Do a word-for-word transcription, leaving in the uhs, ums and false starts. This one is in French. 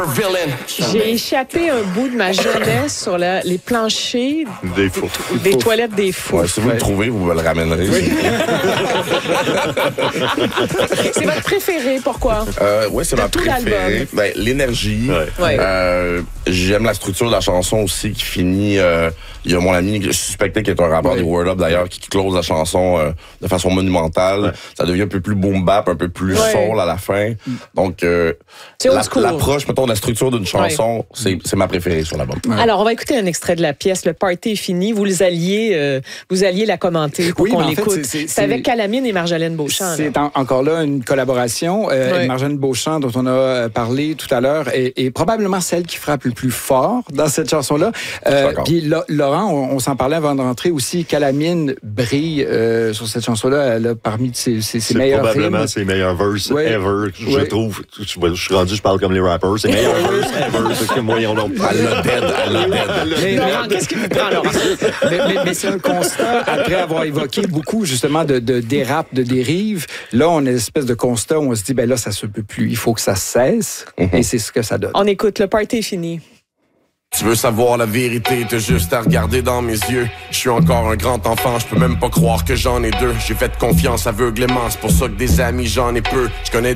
J'ai échappé un bout de ma jeunesse sur la, les planchers des, faux. des, des toilettes des fous. Ouais, si vous ouais. le trouvez, vous me le ramènerez. Oui. C'est votre préféré, pourquoi? Euh, oui, c'est de ma préférée. Ben, l'énergie. Ouais. Ouais. Euh, j'aime la structure de la chanson aussi qui finit... Euh, il y a mon ami que je suspectais qui est un rappeur ouais. des Word Up d'ailleurs qui close la chanson euh, de façon monumentale. Ouais. Ça devient un peu plus boom bap, un peu plus ouais. soul à la fin. Donc, euh, la, l'approche, mettons, de la structure d'une chanson, ouais. c'est, c'est ma préférée sur l'album. Ouais. Alors, on va écouter un extrait de la pièce. Le party est fini. Vous les alliez, euh, vous alliez la commenter pour oui, qu'on l'écoute. C'est, c'est, c'est avec Calamine et Marjolaine Beauchamp. C'est en, encore là une collaboration. Euh, ouais. Marjolaine Beauchamp, dont on a parlé tout à l'heure, est, est probablement celle qui frappe le plus fort dans cette chanson-là. Euh, Puis Laurent, on, on s'en parlait avant de rentrer aussi. Calamine brille euh, sur cette chanson-là. Elle a parmi ses, ses, ses meilleurs rimes. C'est probablement ses meilleurs verses ouais. ever. Je ouais. trouve. Je, je suis rendu, je parle comme les rappers. C'est meilleurs verses ever. C'est que moi, on a. Elle l'a dead. Elle l'a dead. Mais, Laurent, qu'est-ce qui vous prend, Laurent? mais, mais, mais c'est un constat, après avoir évoqué beaucoup, justement, de, de dérapes, de dérives. Là, on a une espèce de constat où on se dit, ben là, ça se peut plus. Il faut que ça cesse. Mm-hmm. Et c'est ce que ça donne. On écoute. Le party est fini. Tu veux savoir la vérité, t'as juste à regarder dans mes yeux. Je suis encore un grand enfant, je peux même pas croire que j'en ai deux. J'ai fait confiance aveuglément, c'est pour ça que des amis j'en ai peu. Je connais